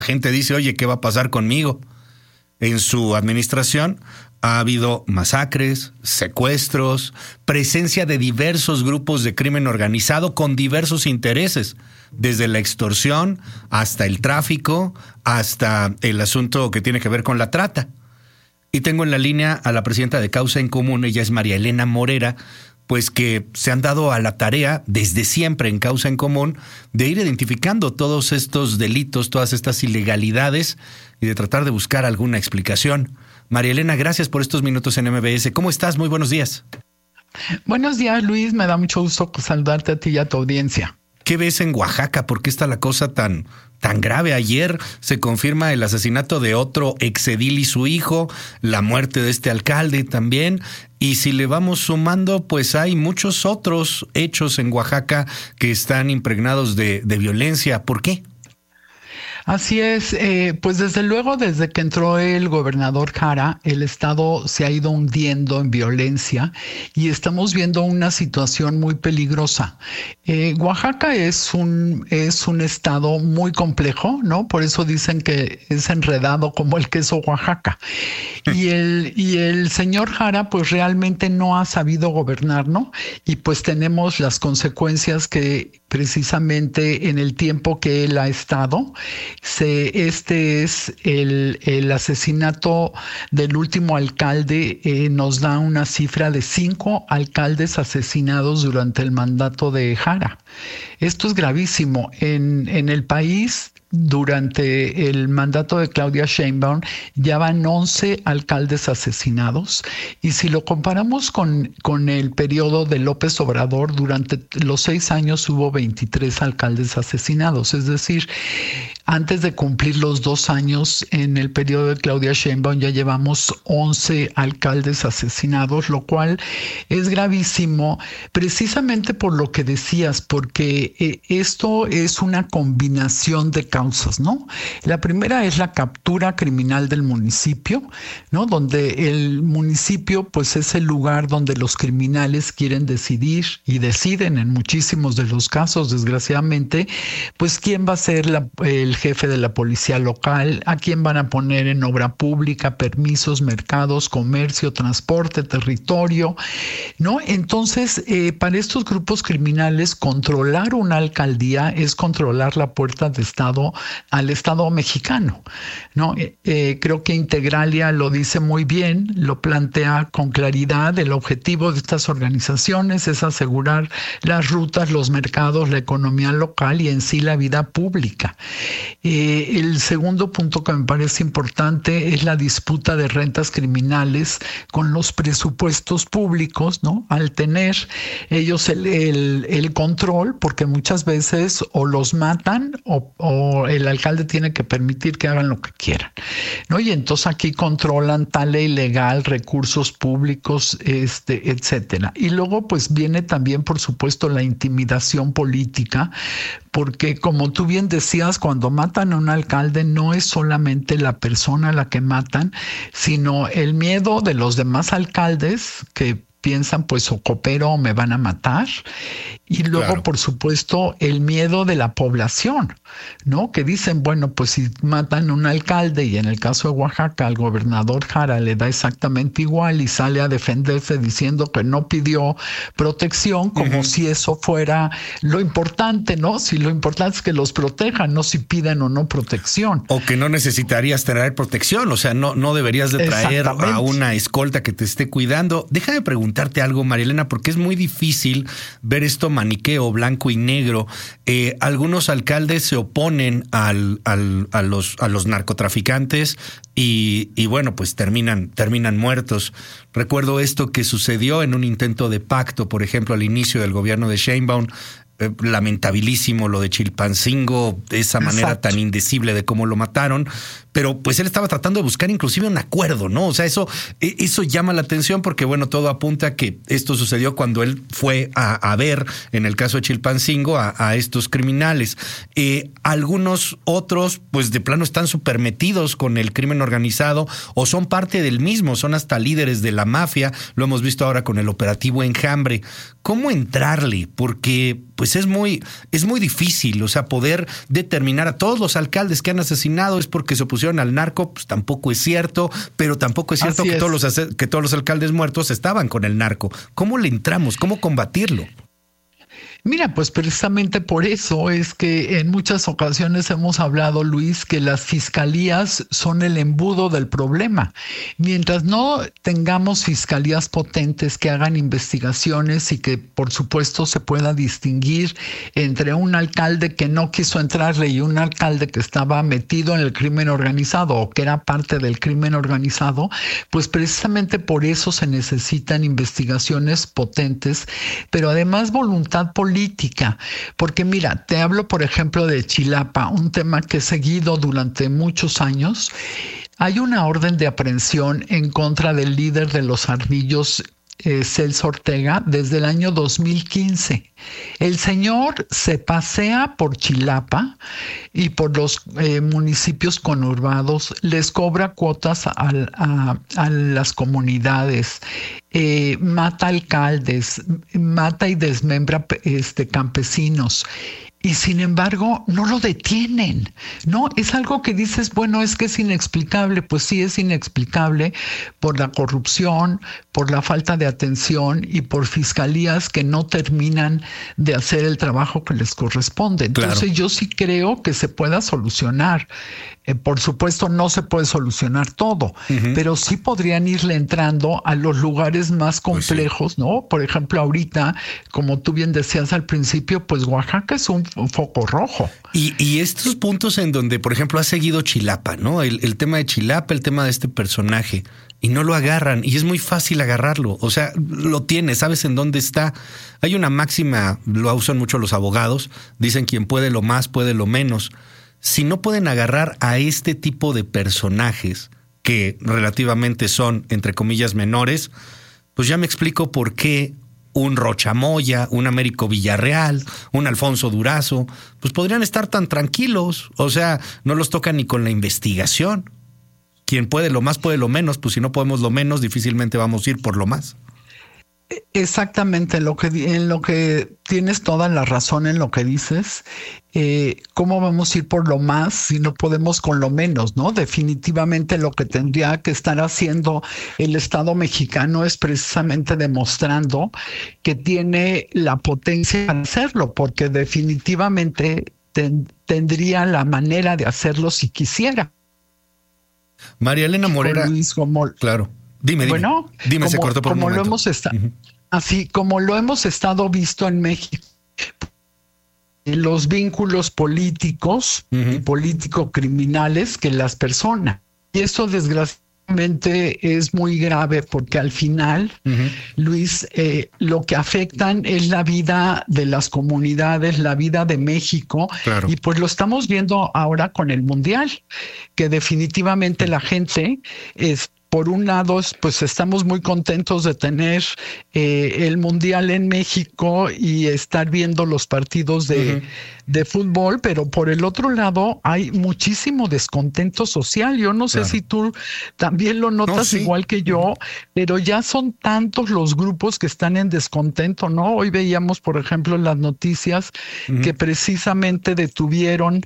La gente dice, oye, ¿qué va a pasar conmigo? En su administración ha habido masacres, secuestros, presencia de diversos grupos de crimen organizado con diversos intereses, desde la extorsión hasta el tráfico, hasta el asunto que tiene que ver con la trata. Y tengo en la línea a la presidenta de Causa en Común, ella es María Elena Morera, pues que se han dado a la tarea desde siempre en Causa en Común de ir identificando todos estos delitos, todas estas ilegalidades y de tratar de buscar alguna explicación. María Elena, gracias por estos minutos en MBS. ¿Cómo estás? Muy buenos días. Buenos días, Luis. Me da mucho gusto saludarte a ti y a tu audiencia. ¿Qué ves en Oaxaca? ¿Por qué está la cosa tan grave? Ayer se confirma el asesinato de otro exedil y su hijo, la muerte de este alcalde también. Y si le vamos sumando, pues hay muchos otros hechos en Oaxaca que están impregnados de violencia. ¿Por qué? Así es, pues desde luego, desde que entró el gobernador Jara, el estado se ha ido hundiendo en violencia y estamos viendo una situación muy peligrosa. Oaxaca es un estado muy complejo, ¿no? Por eso dicen que es enredado como el queso Oaxaca. Y el señor Jara, pues realmente no ha sabido gobernar, ¿no? Y pues tenemos las consecuencias que precisamente en el tiempo que él ha estado, este es el asesinato del último alcalde, nos da una cifra de 5 alcaldes asesinados durante el mandato de Jara. Esto es gravísimo. En el país, durante el mandato de Claudia Sheinbaum, ya van 11 alcaldes asesinados. Y si lo comparamos con el periodo de López Obrador, durante los 6 años hubo 23 alcaldes asesinados. Es decir, antes de cumplir los 2 años en el periodo de Claudia Sheinbaum ya llevamos 11 alcaldes asesinados, lo cual es gravísimo precisamente por lo que decías, porque esto es una combinación de causas, ¿no? La primera es la captura criminal del municipio, ¿no? Donde el municipio pues es el lugar donde los criminales quieren decidir y deciden en muchísimos de los casos, desgraciadamente, pues quién va a ser el jefe de la policía local, a quién van a poner en obra pública, permisos, mercados, comercio, transporte, territorio, ¿no? Entonces, para estos grupos criminales, controlar una alcaldía es controlar la puerta de Estado al Estado mexicano, ¿no? Creo que Integralia lo dice muy bien, lo plantea con claridad. El objetivo de estas organizaciones es asegurar las rutas, los mercados, la economía local y en sí la vida pública. El segundo punto que me parece importante es la disputa de rentas criminales con los presupuestos públicos, ¿no? Al tener ellos el control, porque muchas veces o los matan o el alcalde tiene que permitir que hagan lo que quieran, ¿no? Y entonces aquí controlan tal ley legal, recursos públicos, etcétera. Y luego pues viene también, por supuesto, la intimidación política, porque como tú bien decías, cuando matan a un alcalde no es solamente la persona a la que matan, sino el miedo de los demás alcaldes que piensan pues o coopero o me van a matar. Y luego, claro, por supuesto, el miedo de la población, ¿no? Que dicen, bueno, pues si matan a un alcalde y en el caso de Oaxaca al gobernador Jara le da exactamente igual y sale a defenderse diciendo que no pidió protección, como si eso fuera lo importante, ¿no? Si lo importante es que los protejan, no si piden o no protección. O que no necesitarías traer protección, o sea, no deberías de traer a una escolta que te esté cuidando. Déjame preguntarte algo, María Elena, porque es muy difícil ver esto maniqueo blanco y negro. Algunos alcaldes se oponen a los narcotraficantes y bueno, pues terminan muertos. Recuerdo esto que sucedió en un intento de pacto, por ejemplo, al inicio del gobierno de Sheinbaum. Lamentabilísimo lo de Chilpancingo, de esa manera tan indecible de cómo lo mataron, pero pues él estaba tratando de buscar inclusive un acuerdo, ¿no? O sea, eso llama la atención porque, bueno, todo apunta a que esto sucedió cuando él fue a ver, en el caso de Chilpancingo, a estos criminales. Algunos otros, pues de plano están súper metidos con el crimen organizado o son parte del mismo, son hasta líderes de la mafia, lo hemos visto ahora con el operativo Enjambre. ¿Cómo entrarle? Porque pues pues es muy difícil, o sea, poder determinar a todos los alcaldes que han asesinado es porque se opusieron al narco, pues tampoco es cierto, pero tampoco es cierto que todos los alcaldes muertos estaban con el narco. ¿Cómo le entramos? ¿Cómo combatirlo? Mira, pues precisamente por eso es que en muchas ocasiones hemos hablado, Luis, que las fiscalías son el embudo del problema. Mientras no tengamos fiscalías potentes que hagan investigaciones y que por supuesto se pueda distinguir entre un alcalde que no quiso entrarle y un alcalde que estaba metido en el crimen organizado o que era parte del crimen organizado, pues precisamente por eso se necesitan investigaciones potentes, pero además voluntad política, porque mira, te hablo por ejemplo de Chilapa, un tema que he seguido durante muchos años. Hay una orden de aprehensión en contra del líder de los Ardillos, Celso Ortega, desde el año 2015. El señor se pasea por Chilapa y por los municipios conurbados, les cobra cuotas a las comunidades, mata alcaldes, mata y desmembra campesinos. Y sin embargo, no lo detienen, ¿no? Es algo que dices, bueno, es que es inexplicable. Pues sí, es inexplicable por la corrupción, por la falta de atención y por fiscalías que no terminan de hacer el trabajo que les corresponde. Entonces, claro, yo sí creo que se pueda solucionar. Por supuesto, no se puede solucionar todo, pero sí podrían irle entrando a los lugares más complejos, pues sí, ¿no? Por ejemplo, ahorita, como tú bien decías al principio, pues Oaxaca es un foco rojo. Y estos puntos en donde, por ejemplo, ha seguido Chilapa, ¿no? El tema de Chilapa, el tema de este personaje, y no lo agarran, y es muy fácil agarrarlo. O sea, lo tienes, sabes en dónde está. Hay una máxima, lo usan mucho los abogados, dicen quien puede lo más, puede lo menos. Si no pueden agarrar a este tipo de personajes que relativamente son, entre comillas, menores, pues ya me explico por qué un Rocha Moya, un Américo Villarreal, un Alfonso Durazo, pues podrían estar tan tranquilos. O sea, no los tocan ni con la investigación. Quien puede lo más, puede lo menos. Pues si no podemos lo menos, difícilmente vamos a ir por lo más. Exactamente, en lo que tienes toda la razón en lo que dices. ¿Cómo vamos a ir por lo más si no podemos con lo menos, no? Definitivamente lo que tendría que estar haciendo el Estado mexicano es precisamente demostrando que tiene la potencia para hacerlo, porque definitivamente tendría la manera de hacerlo si quisiera. María Elena Morera. Luis, claro. Dime, se cortó por un momento. Así como lo hemos estado visto en México, los vínculos políticos y político-criminales que las personas. Y eso desgraciadamente es muy grave porque al final, Luis, lo que afectan es la vida de las comunidades, la vida de México. Claro. Y pues lo estamos viendo ahora con el Mundial, que definitivamente la gente por un lado, pues estamos muy contentos de tener el Mundial en México y estar viendo los partidos de fútbol, pero por el otro lado hay muchísimo descontento social. Yo no sé si tú también lo notas igual que yo, pero ya son tantos los grupos que están en descontento, ¿no? Hoy veíamos, por ejemplo, en las noticias que precisamente detuvieron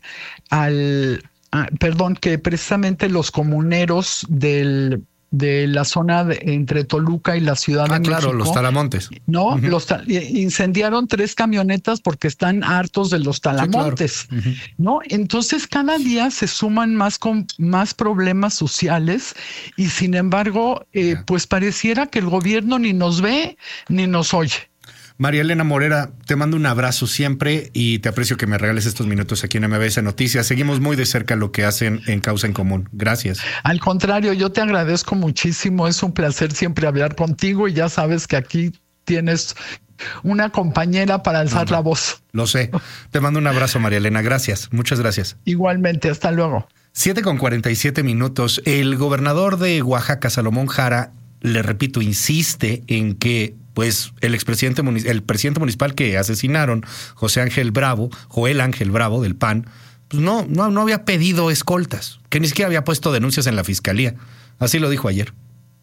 que precisamente los comuneros de la zona entre Toluca y la Ciudad de México. Claro, los talamontes. ¿No? Incendiaron 3 camionetas porque están hartos de los talamontes. Claro. ¿No? Entonces, cada día se suman más problemas sociales y, sin embargo, pues pareciera que el gobierno ni nos ve ni nos oye. María Elena Morera, te mando un abrazo siempre y te aprecio que me regales estos minutos aquí en MBS Noticias. Seguimos muy de cerca lo que hacen en Causa en Común. Gracias. Al contrario, yo te agradezco muchísimo. Es un placer siempre hablar contigo y ya sabes que aquí tienes una compañera para alzar la voz. Lo sé. Te mando un abrazo, María Elena. Gracias. Muchas gracias. Igualmente. Hasta luego. 7:47. El gobernador de Oaxaca, Salomón Jara, le repito, insiste en que pues el presidente municipal que asesinaron, Joel Ángel Bravo del PAN, pues no había pedido escoltas, que ni siquiera había puesto denuncias en la fiscalía. Así lo dijo ayer.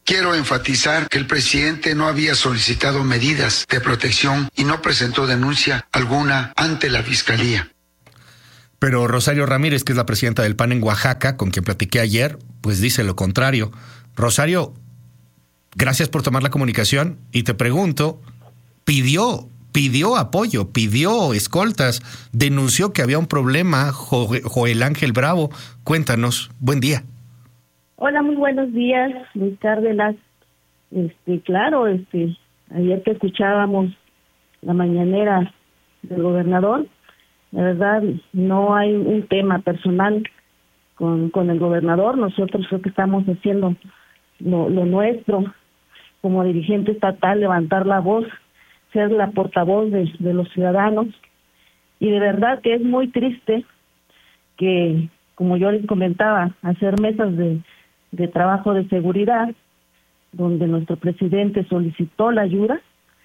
Quiero enfatizar que el presidente no había solicitado medidas de protección y no presentó denuncia alguna ante la Fiscalía. Pero Rosario Ramírez, que es la presidenta del PAN en Oaxaca, con quien platiqué ayer, pues dice lo contrario. Rosario, gracias por tomar la comunicación y te pregunto, pidió apoyo, pidió escoltas, denunció que había un problema, Joel Ángel Bravo. Cuéntanos, buen día. Hola, muy buenos días, Luis Cárdenas. Claro, ayer que escuchábamos la mañanera del gobernador, la verdad no hay un tema personal con el gobernador. Nosotros creo que estamos haciendo lo nuestro como dirigente estatal, levantar la voz, ser la portavoz de los ciudadanos. Y de verdad que es muy triste que, como yo les comentaba, hacer mesas de trabajo de seguridad, donde nuestro presidente solicitó la ayuda,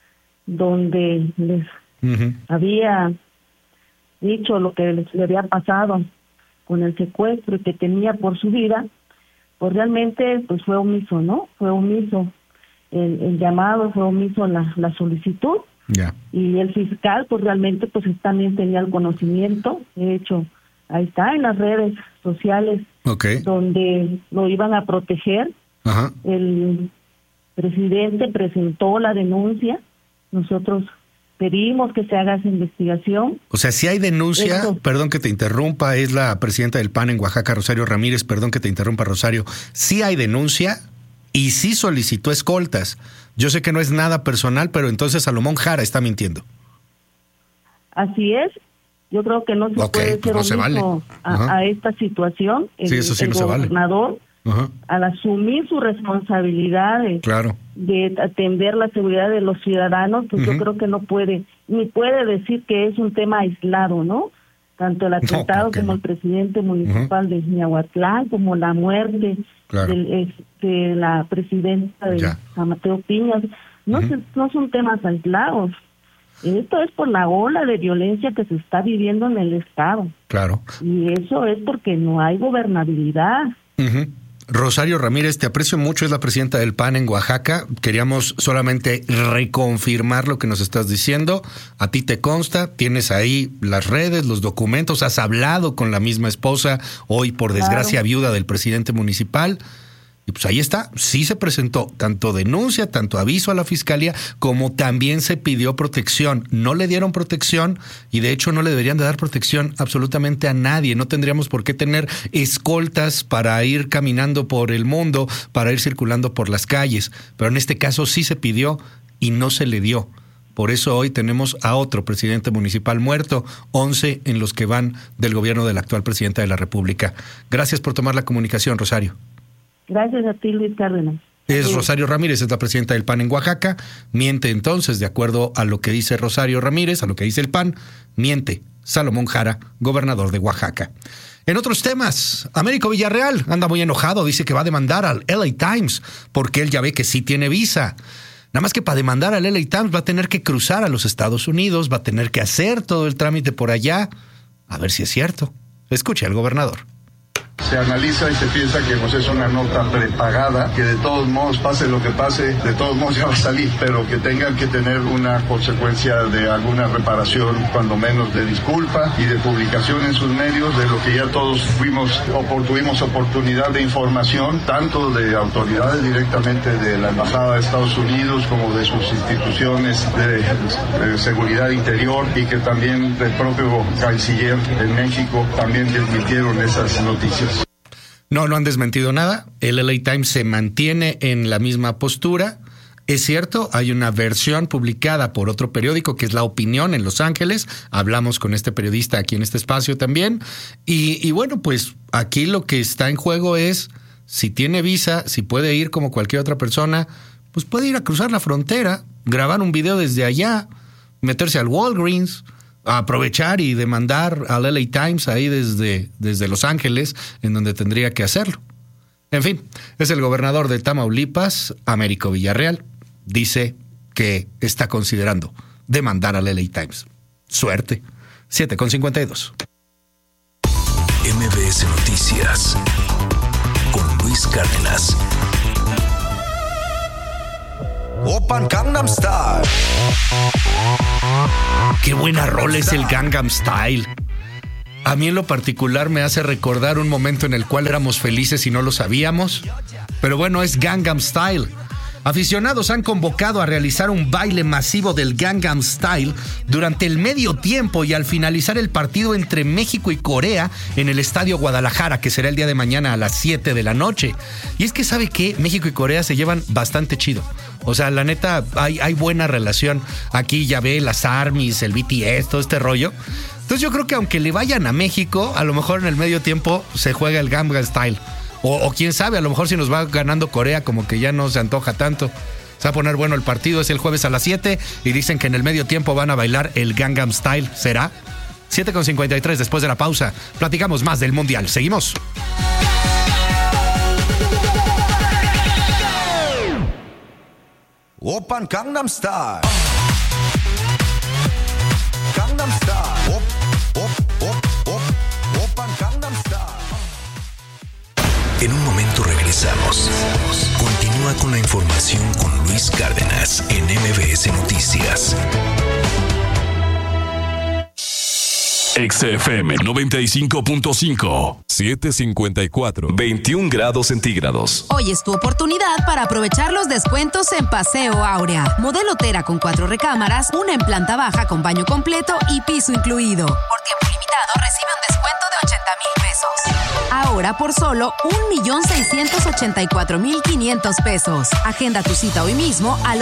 donde les había dicho lo que le había pasado con el secuestro y que temía por su vida, pues realmente pues fue omiso, ¿no? Fue omiso el llamado, fue omiso la solicitud. Yeah. Y el fiscal pues realmente pues también tenía el conocimiento. De hecho, ahí está en las redes sociales, donde lo iban a proteger. Ajá. El presidente presentó la denuncia, nosotros pedimos que se haga esa investigación. O sea, si hay denuncia, Eso. Perdón que te interrumpa, es la presidenta del PAN en Oaxaca, Rosario Ramírez, perdón que te interrumpa, Rosario, sí hay denuncia y sí solicitó escoltas. Yo sé que no es nada personal, pero entonces Salomón Jara está mintiendo. Así es. Yo creo que no se puede ser omiso vale. a esta situación. Sí, eso sí no se vale. El gobernador, al asumir su responsabilidad de atender la seguridad de los ciudadanos, pues yo creo que no puede, ni puede decir que es un tema aislado, ¿no? Tanto el atentado como el presidente municipal de Miahuatlán, como la muerte de la presidenta de San Mateo Piñas, no son temas aislados. Esto es por la ola de violencia que se está viviendo en el estado. Claro. Y eso es porque no hay gobernabilidad. Rosario Ramírez, te aprecio mucho, es la presidenta del PAN en Oaxaca. Queríamos solamente reconfirmar lo que nos estás diciendo. A ti te consta, tienes ahí las redes, los documentos, has hablado con la misma esposa, hoy por desgracia viuda del presidente municipal. Y pues ahí está, sí se presentó tanto denuncia, tanto aviso a la fiscalía, como también se pidió protección. No le dieron protección y de hecho no le deberían de dar protección absolutamente a nadie. No tendríamos por qué tener escoltas para ir caminando por el mundo, para ir circulando por las calles. Pero en este caso sí se pidió y no se le dio. Por eso hoy tenemos a otro presidente municipal muerto, 11 en los que van del gobierno del actual presidente de la República. Gracias por tomar la comunicación, Rosario. Gracias a ti, Luis Cárdenas. Es Rosario Ramírez, es la presidenta del PAN en Oaxaca. Miente entonces, de acuerdo a lo que dice Rosario Ramírez, a lo que dice el PAN, miente Salomón Jara, gobernador de Oaxaca. En otros temas, Américo Villarreal anda muy enojado, dice que va a demandar al LA Times, porque él ya ve que sí tiene visa. Nada más que para demandar al LA Times va a tener que cruzar a los Estados Unidos, va a tener que hacer todo el trámite por allá. A ver si es cierto. Escuche al gobernador. Se analiza y se piensa que pues, es una nota prepagada, que de todos modos, pase lo que pase, de todos modos ya va a salir, pero que tengan que tener una consecuencia de alguna reparación, cuando menos de disculpa y de publicación en sus medios, de lo que ya todos tuvimos oportunidad de información, tanto de autoridades directamente de la Embajada de Estados Unidos como de sus instituciones de seguridad interior y que también del propio canciller en México también desmintieron esas noticias. No han desmentido nada. El LA Times se mantiene en la misma postura. Es cierto, hay una versión publicada por otro periódico que es La Opinión en Los Ángeles. Hablamos con este periodista aquí en este espacio también. Y bueno, pues aquí lo que está en juego es si tiene visa, si puede ir como cualquier otra persona, pues puede ir a cruzar la frontera, grabar un video desde allá, meterse al Walgreens, aprovechar y demandar al LA Times ahí desde Los Ángeles, en donde tendría que hacerlo. En fin, es el gobernador de Tamaulipas, Américo Villarreal, dice que está considerando demandar al LA Times. Suerte. 7:52. MBS Noticias con Luis Cárdenas. Oppan Gangnam Style. Qué buena rola es el Gangnam Style. A mí en lo particular me hace recordar un momento en el cual éramos felices y no lo sabíamos. Pero bueno, es Gangnam Style. Aficionados han convocado a realizar un baile masivo del Gangnam Style durante el medio tiempo y al finalizar el partido entre México y Corea en el Estadio Guadalajara, que será el día de mañana a las 7 de la noche. Y es que, ¿sabe qué? México y Corea se llevan bastante chido. O sea, la neta, hay buena relación. Aquí ya ve las ARMYs, el BTS, todo este rollo. Entonces yo creo que aunque le vayan a México, a lo mejor en el medio tiempo se juega el Gangnam Style. O quién sabe, a lo mejor si nos va ganando Corea, como que ya no se antoja tanto. Se va a poner bueno el partido, es el jueves a las 7 y dicen que en el medio tiempo van a bailar el Gangnam Style. ¿Será? 7:53 después de la pausa. Platicamos más del Mundial. Seguimos. Oppan Gangnam Style. Gangnam Style. Oppan Gangnam Style. En un momento regresamos. Continúa con la información con Luis Cárdenas en MBS Noticias. XFM 95.5, 754, 21 grados centígrados. Hoy es tu oportunidad para aprovechar los descuentos en Paseo Áurea. Modelo Tera con 4 recámaras, una en planta baja con baño completo y piso incluido. Por tiempo limitado recibe un descuento de 80,000 pesos. Ahora por solo 1,684,500 pesos. Agenda tu cita hoy mismo al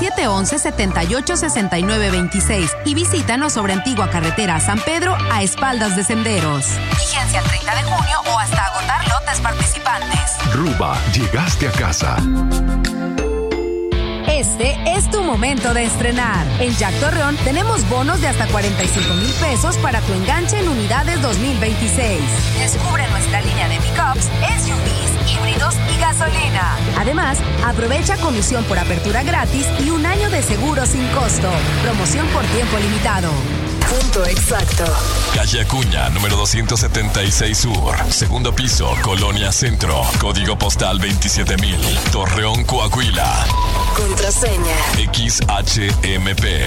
8711-786926 y visítanos sobre Antigua Carretera a San Pedro a espaldas de Senderos. Vigencia el 30 de junio o hasta agotar lotes participantes. Ruba, llegaste a casa. Este es tu momento de estrenar. En Jack Torreón tenemos bonos de hasta 45,000 pesos para tu enganche en unidades 2026. Descubre nuestra línea de pickups, SUVs, híbridos y gasolina. Además, aprovecha comisión por apertura gratis y un año de seguro sin costo. Promoción por tiempo limitado. Punto exacto. Calle Acuña, número 276 Sur. Segundo piso, Colonia Centro. Código postal 27,000. Torreón, Coahuila. Contraseña. XHMP.